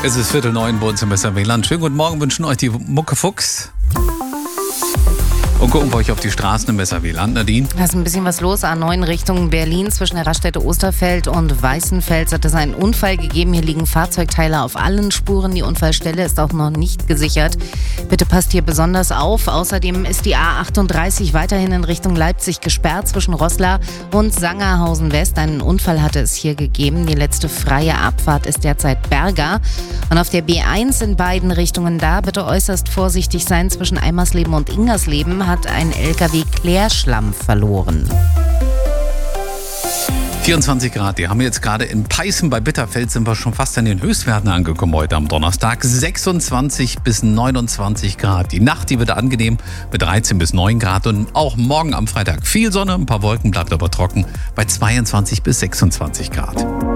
Es ist 8:45 bei uns im Messer-WLAN. Schönen guten Morgen, wünschen euch die Muckefuchs. Und gucken bei euch auf die Straßen im Messer-WLAN. Nadine? Da ist ein bisschen was los. A9 Richtung Berlin zwischen der Raststätte Osterfeld und Weißenfels hat es einen Unfall gegeben. Hier liegen Fahrzeugteile auf allen Spuren. Die Unfallstelle ist auch noch nicht gesichert. Bitte passt hier besonders auf. Außerdem ist die A38 weiterhin in Richtung Leipzig gesperrt zwischen Roßla und Sangerhausen West. Einen Unfall hatte es hier gegeben. Die letzte freie Abfahrt ist derzeit Berga. Und auf der B1 in beiden Richtungen da bitte äußerst vorsichtig sein. Zwischen Eimersleben und Ingersleben hat ein LKW Klärschlamm verloren. 24 Grad, die haben wir jetzt gerade in Peißen bei Bitterfeld, sind wir schon fast an den Höchstwerten angekommen heute am Donnerstag. 26 bis 29 Grad. Die Nacht, die wird angenehm mit 13 bis 9 Grad und auch morgen am Freitag viel Sonne, ein paar Wolken, bleibt aber trocken bei 22 bis 26 Grad.